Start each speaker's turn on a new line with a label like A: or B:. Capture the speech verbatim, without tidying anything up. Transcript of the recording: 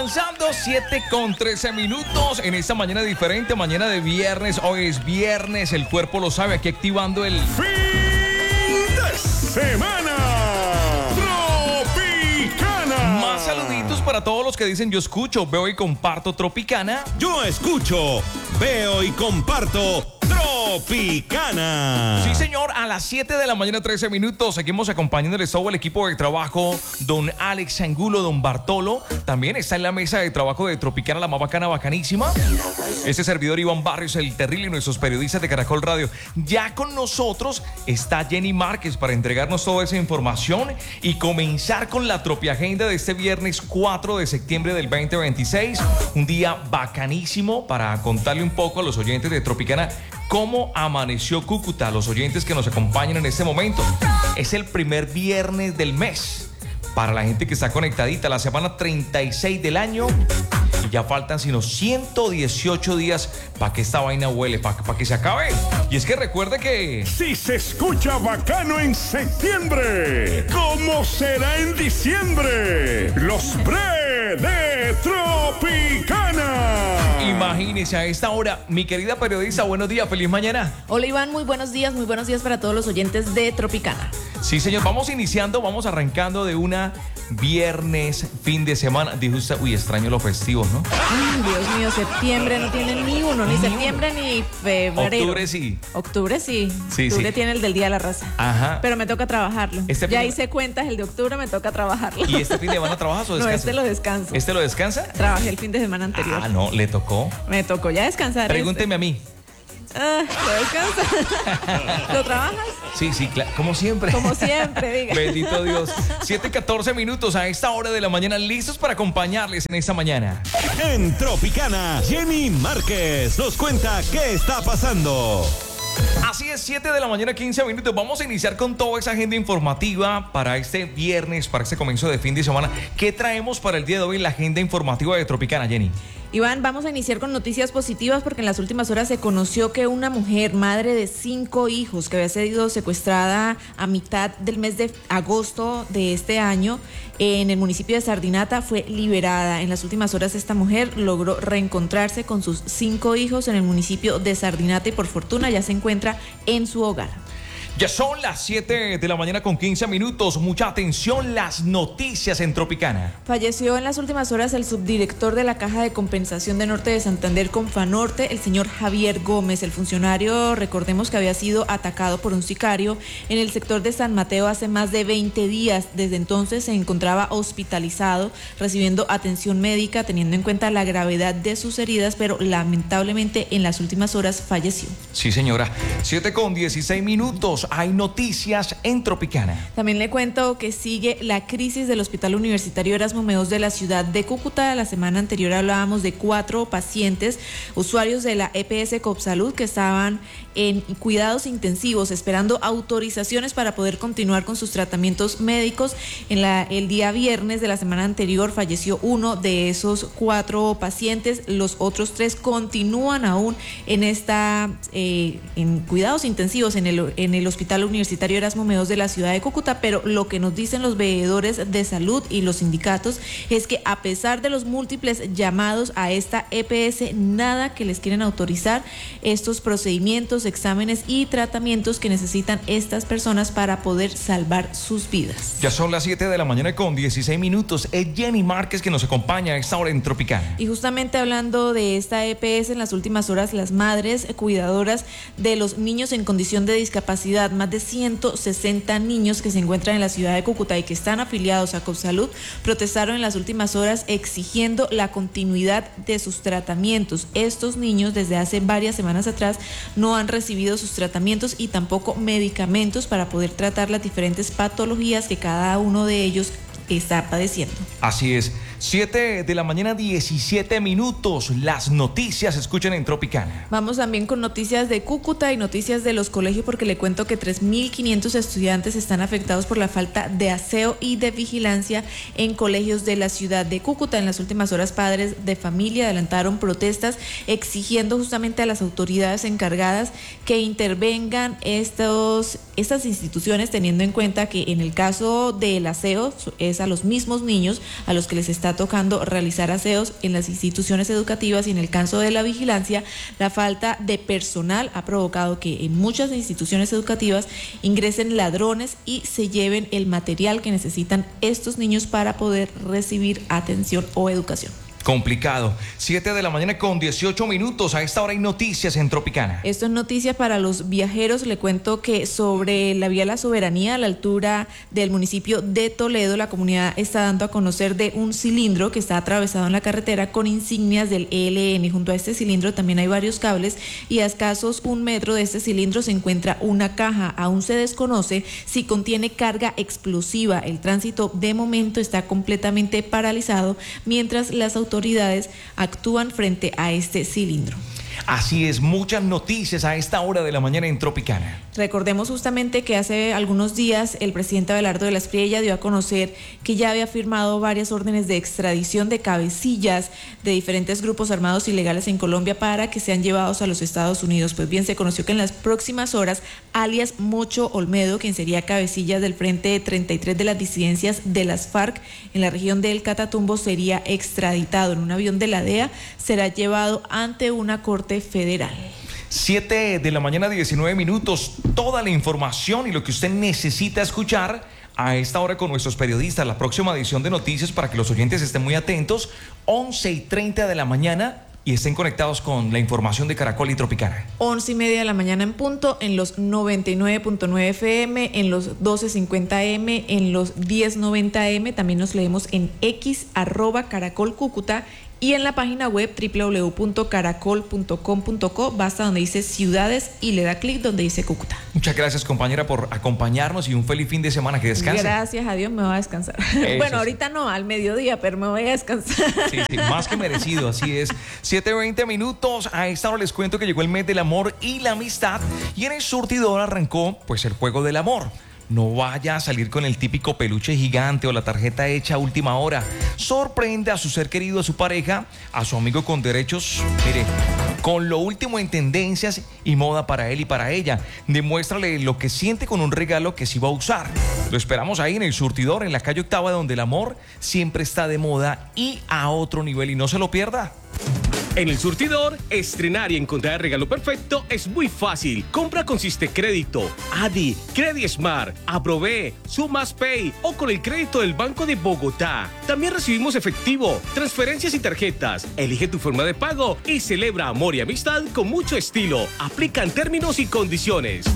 A: avanzando, siete con trece minutos en esta mañana diferente, mañana de viernes. Hoy es viernes, el cuerpo lo sabe, aquí activando el
B: fin de semana Tropicana.
A: Más saluditos para todos los que dicen yo escucho, veo y comparto Tropicana.
B: Yo escucho, veo y comparto Tropicana.
A: Sí, señor, a las siete de la mañana, trece minutos, seguimos acompañándoles todo el equipo de trabajo. Don Alex Angulo, don Bartolo, también está en la mesa de trabajo de Tropicana, la más bacana, bacanísima. Este servidor Iván Barrios, el terrible, y nuestros periodistas de Caracol Radio. Ya con nosotros está Jenny Márquez para entregarnos toda esa información y comenzar con la Tropiagenda de este viernes cuatro de septiembre del veinte veintiséis. Un día bacanísimo para contarle un poco a los oyentes de Tropicana cómo amaneció Cúcuta, los oyentes que nos acompañan en este momento. Es el primer viernes del mes para la gente que está conectadita, la semana treinta y seis del año. Y ya faltan sino ciento dieciocho días para que esta vaina huele, para pa que se acabe. Y es que recuerde que...
B: Si se escucha bacano en septiembre, ¿cómo será en diciembre? Los Bre de Tropicana.
A: Imagínese a esta hora, mi querida periodista, buenos días, feliz mañana.
C: Hola Iván, muy buenos días, muy buenos días para todos los oyentes de Tropicana.
A: Sí, señor, vamos iniciando, vamos arrancando de una viernes, fin de semana. Dijo usted, uy, extraño los festivos, ¿no?
C: Ay, Dios mío, septiembre no tiene ni uno, ni, ni septiembre uno. Ni febrero.
A: Octubre sí.
C: Octubre sí.
A: Sí,
C: octubre
A: sí.
C: tiene el del Día de la Raza.
A: Ajá.
C: Pero me toca trabajarlo.
A: Este
C: ya
A: fin...
C: hice cuentas, el de octubre me toca trabajarlo.
A: ¿Y este fin de semana trabajas o descansas?
C: No, este lo descanso.
A: ¿Este lo descansa?
C: Trabajé el fin de semana anterior.
A: Ah, no, le tocó.
C: Me tocó ya descansar.
A: Pregúnteme
C: este.
A: a mí.
C: Ah, ¿lo descansas? ¿Lo trabajas?
A: Sí, sí, claro, como siempre.
C: Como siempre, diga.
A: Bendito Dios. siete catorce minutos a esta hora de la mañana, listos para acompañarles en esta mañana.
B: En Tropicana, Jenny Márquez nos cuenta qué está pasando.
A: Así es, siete de la mañana, quince minutos. Vamos a iniciar con toda esa agenda informativa para este viernes, para este comienzo de fin de semana. ¿Qué traemos para el día de hoy en la agenda informativa de Tropicana, Jenny?
C: Iván, vamos a iniciar con noticias positivas porque en las últimas horas se conoció que una mujer, madre de cinco hijos, que había sido secuestrada a mitad del mes de agosto de este año en el municipio de Sardinata, fue liberada. En las últimas horas esta mujer logró reencontrarse con sus cinco hijos en el municipio de Sardinata y por fortuna ya se encuentra en su hogar.
A: Ya son las siete de la mañana con quince minutos. Mucha atención, las noticias en Tropicana.
C: Falleció en las últimas horas el subdirector de la Caja de Compensación de Norte de Santander, Confanorte, el señor Javier Gómez. El funcionario, recordemos que había sido atacado por un sicario en el sector de San Mateo hace más de veinte días. Desde entonces se encontraba hospitalizado, recibiendo atención médica, teniendo en cuenta la gravedad de sus heridas, pero lamentablemente en las últimas horas falleció.
A: Sí, señora. siete con dieciséis minutos. Hay noticias en Tropicana.
C: También le cuento que sigue la crisis del Hospital Universitario Erasmo Meós de la ciudad de Cúcuta. La semana anterior hablábamos de cuatro pacientes, usuarios de la E P S Copsalud, que estaban en cuidados intensivos esperando autorizaciones para poder continuar con sus tratamientos médicos. En la, el día viernes de la semana anterior falleció uno de esos cuatro pacientes. Los otros tres continúan aún en esta eh, en cuidados intensivos en el, en el Hospital Universitario Erasmo Meós de la ciudad de Cúcuta, pero lo que nos dicen los veedores de salud y los sindicatos es que a pesar de los múltiples llamados a esta E P S, nada que les quieren autorizar estos procedimientos, exámenes y tratamientos que necesitan estas personas para poder salvar sus vidas.
A: Ya son las siete de la mañana con dieciséis minutos. Es Jenny Márquez que nos acompaña a esta hora en Tropicana.
C: Y justamente hablando de esta E P S, en las últimas horas las madres cuidadoras de los niños en condición de discapacidad, más de ciento sesenta niños que se encuentran en la ciudad de Cúcuta y que están afiliados a Copsalud, protestaron en las últimas horas exigiendo la continuidad de sus tratamientos. Estos niños desde hace varias semanas atrás no han recibido sus tratamientos y tampoco medicamentos para poder tratar las diferentes patologías que cada uno de ellos está padeciendo.
A: Así es. siete de la mañana, diecisiete minutos. Las noticias se escuchan en Tropicana.
C: Vamos también con noticias de Cúcuta y noticias de los colegios, porque le cuento que tres mil quinientos estudiantes están afectados por la falta de aseo y de vigilancia en colegios de la ciudad de Cúcuta. En las últimas horas, padres de familia adelantaron protestas exigiendo justamente a las autoridades encargadas que intervengan estos, estas instituciones, teniendo en cuenta que en el caso del aseo es es a los mismos niños a los que les está tocando realizar aseos en las instituciones educativas, y en el caso de la vigilancia, la falta de personal ha provocado que en muchas instituciones educativas ingresen ladrones y se lleven el material que necesitan estos niños para poder recibir atención o educación.
A: Complicado. siete de la mañana con dieciocho minutos. A esta hora hay noticias en Tropicana.
C: Esto es noticia para los viajeros. Le cuento que sobre la vía La Soberanía, a la altura del municipio de Toledo, la comunidad está dando a conocer de un cilindro que está atravesado en la carretera con insignias del E L N. Junto a este cilindro también hay varios cables, y a escasos un metro de este cilindro se encuentra una caja. Aún se desconoce si contiene carga explosiva. El tránsito de momento está completamente paralizado mientras las autoridades autoridades actúan frente a este cilindro.
A: Así es, muchas noticias a esta hora de la mañana en Tropicana.
C: Recordemos justamente que hace algunos días el presidente Abelardo de la Espriella dio a conocer que ya había firmado varias órdenes de extradición de cabecillas de diferentes grupos armados ilegales en Colombia para que sean llevados a los Estados Unidos. Pues bien, se conoció que en las próximas horas, alias Mocho Olmedo, quien sería cabecilla del Frente treinta y tres de las disidencias de las FARC en la región del Catatumbo, sería extraditado en un avión de la D E A, será llevado ante una corte federal.
A: siete de la mañana, diecinueve minutos. Toda la información y lo que usted necesita escuchar a esta hora con nuestros periodistas. La próxima edición de noticias, para que los oyentes estén muy atentos, once y treinta de la mañana, y estén conectados con la información de Caracol y Tropicana.
C: Once y media de la mañana en punto, en los noventa y nueve punto nueve F M, en los doce cincuenta M, en los diez noventa M. También nos leemos en X, arroba Caracol Cúcuta, y en la página web doble u doble u doble u punto caracol punto com punto co. Basta donde dice ciudades y le da clic donde dice Cúcuta.
A: Muchas gracias, compañera, por acompañarnos, y un feliz fin de semana. Que descanse.
C: Gracias a Dios, me voy a descansar.
A: Eso
C: bueno,
A: sí.
C: ahorita no, al mediodía, pero me voy a descansar.
A: Sí, sí, más que merecido, así es. siete veinte minutos. A esta hora les cuento que llegó el mes del amor y la amistad, y en el surtidor arrancó pues el juego del amor. No vaya a salir con el típico peluche gigante o la tarjeta hecha a última hora. Sorprende a su ser querido, a su pareja, a su amigo con derechos, mire, con lo último en tendencias y moda para él y para ella. Demuéstrale lo que siente con un regalo que sí va a usar. Lo esperamos ahí en el surtidor, en la calle Octava, donde el amor siempre está de moda y a otro nivel, y no se lo pierda.
D: En el surtidor, estrenar y encontrar el regalo perfecto es muy fácil. Compra con Siste Crédito, Adi, CrediSmart, Aprobé, Sumas Pay o con el crédito del Banco de Bogotá. También recibimos efectivo, transferencias y tarjetas. Elige tu forma de pago y celebra amor y amistad con mucho estilo. Aplican términos y condiciones.